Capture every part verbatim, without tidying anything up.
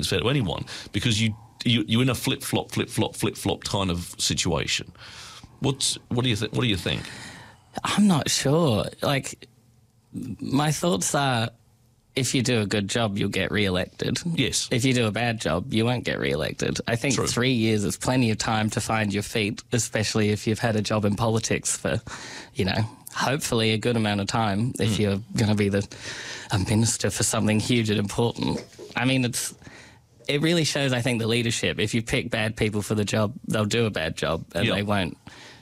fair to anyone, because you, you you're in a flip flop, flip flop, flip flop kind of situation. What's what do you think? What do you think? I'm not sure. Like, my thoughts are, if you do a good job, you'll get re-elected. Yes. If you do a bad job, you won't get re-elected. I think True. three years is plenty of time to find your feet, especially if you've had a job in politics for, you know, hopefully a good amount of time if mm. you're going to be the a minister for something huge and important. I mean, it's it really shows, I think, the leadership. If you pick bad people for the job, they'll do a bad job, and yep. they won't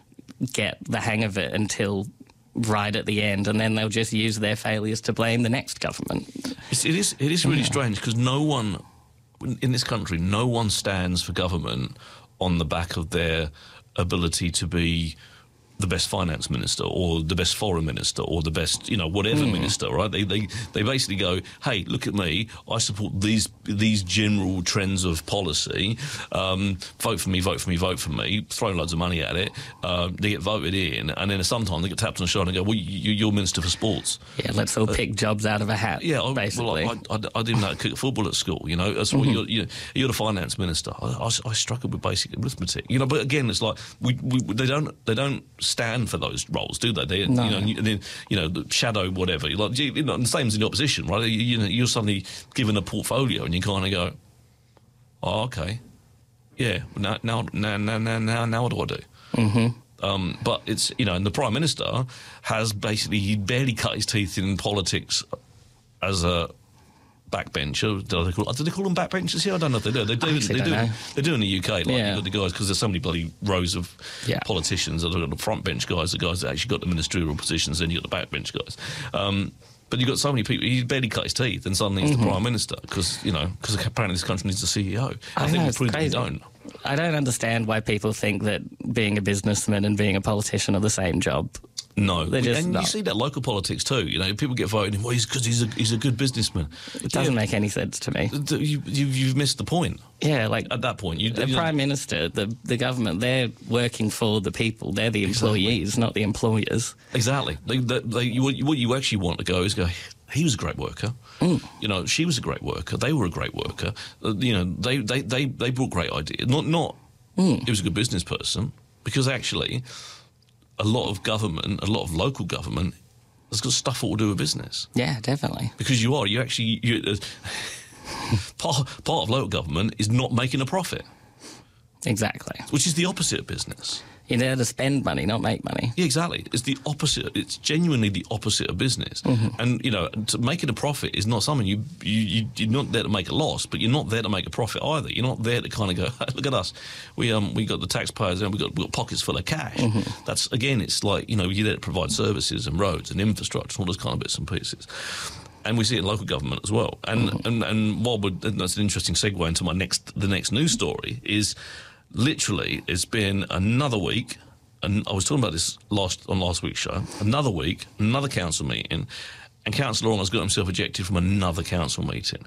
get the hang of it until right at the end, and then they'll just use their failures to blame the next government. It's, it is it is really yeah. strange, because no one in this country, no one stands for government on the back of their ability to be the best finance minister or the best foreign minister or the best, you know, whatever mm. minister, right? They, they they basically go, hey, look at me, I support these these general trends of policy, um, vote for me, vote for me, vote for me, throw loads of money at it, uh, they get voted in, and then sometimes they get tapped on the shoulder and go, well, you, you're minister for sports. Yeah, let's all uh, pick jobs out of a hat, yeah, I, basically. Well, I, I, I didn't know how to kick football at school, you know, that's what mm-hmm. you're, you're, you're the finance minister. I, I, I struggled with basic arithmetic, you know, but again, it's like, we, we they don't they don't stand for those roles, do they? They, no. you know, and then, you know, the shadow, whatever. Like, you know, the same as in the opposition, right? You, you know, you're suddenly given a portfolio, and you kind of go, "Oh, okay, yeah. Now, now, now, now, now, now, what do I do?" Mm-hmm. Um, but it's, you know, and the Prime Minister has basically, he barely cut his teeth in politics as a backbencher. Do they call, do they call them backbenchers here? I don't know if they do. They do. They do. Know. They do in the U K. Like, yeah. you've got the guys, because there's so many bloody rows of yeah. politicians. That are the front bench guys, the guys that actually got the ministerial positions. Then you got the backbench guys. Um, but you've got so many people. He barely cut his teeth, and suddenly he's mm-hmm. the Prime Minister, because, you know, because apparently this country needs a C E O. I, I think know, it's crazy. They don't. I don't understand why people think that being a businessman and being a politician are the same job. No, They're just and not. you see that local politics too. You know, people get voted in. Well, he's because he's a he's a good businessman. It doesn't yeah. make any sense to me. You, you you've missed the point. Yeah, like at that point, you, the you Prime know, Minister, the the government, they're working for the people. They're the employees, exactly. not the employers. Exactly. They, they, they, you, what you actually want to go is go, he was a great worker. Mm. You know, she was a great worker. They were a great worker. Uh, you know, they, they, they, they brought great ideas. Not not. Mm. He was a good business person, because actually, a lot of government, a lot of local government, has got stuff all to do with business. Yeah, definitely. Because you are, you actually, you, uh, part, part of local government is not making a profit. Exactly. Which is the opposite of business. You're there to spend money, not make money. Yeah, exactly. It's the opposite. It's genuinely the opposite of business. Mm-hmm. And, you know, to make it a profit is not something you, you, you, you're not there to make a loss, but you're not there to make a profit either. You're not there to kind of go, hey, look at us. We um we got the taxpayers and we got, we got pockets full of cash. Mm-hmm. That's, again, it's like, you know, you're there to provide services and roads and infrastructure and all those kind of bits and pieces. And we see it in local government as well. And mm-hmm. and, and what would, and that's an interesting segue into my next, the next news story, is literally it's been another week. And I was talking about this last on last week's show. Another week, another council meeting, and Councillor Long has got himself ejected from another council meeting.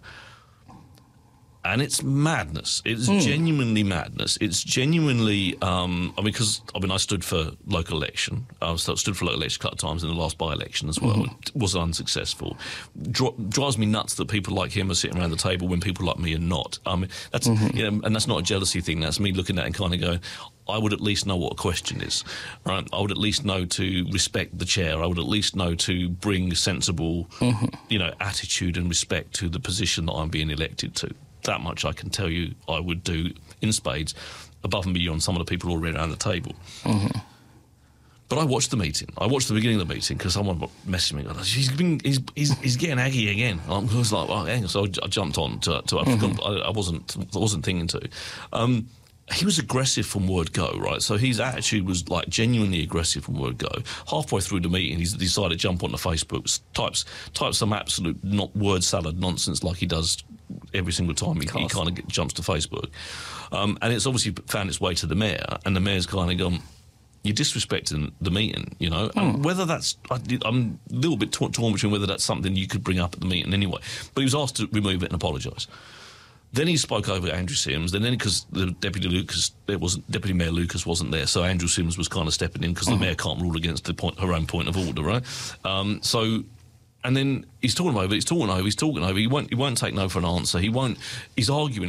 And it's madness. It's mm. genuinely madness. It's genuinely, um, I mean, because, I mean, I stood for local election. I stood for local election a couple of times in the last by-election as well. Mm-hmm. It was unsuccessful. Dri- drives me nuts that people like him are sitting around the table when people like me are not. I mean, that's, mm-hmm. you know, and that's not a jealousy thing. That's me looking at it and kind of going, I would at least know what a question is, right? I would at least know to respect the chair. I would at least know to bring sensible, mm-hmm. you know, attitude and respect to the position that I'm being elected to. That much I can tell you I would do in spades, above and beyond some of the people already around the table. Mm-hmm. But I watched the meeting. I watched the beginning of the meeting because someone messaged me. He's been, he's, he's, he's getting aggy again. I was like, well, hang on. So I jumped on to. to mm-hmm. I, I wasn't, I wasn't thinking to. Um, he was aggressive from word go, right? So his attitude was like genuinely aggressive from word go. Halfway through the meeting, he's decided to jump onto Facebook, types types some absolute not word salad nonsense like he does every single time he, he kind of jumps to Facebook. Um, and it's obviously found its way to the mayor, and the mayor's kind of gone, you're disrespecting the meeting, you know. Mm. And whether that's, I, I'm a little bit torn between whether that's something you could bring up at the meeting anyway. But he was asked to remove it and apologise. Then he spoke over Andrew Sims. And then, because the deputy Lucas, there wasn't Deputy Mayor Lucas wasn't there, so Andrew Sims was kind of stepping in because mm. the mayor can't rule against the point, her own point of order, right? Um, so, and then he's talking over, he's talking over, he's talking over. He won't, he won't take no for an answer. He won't. He's arguing.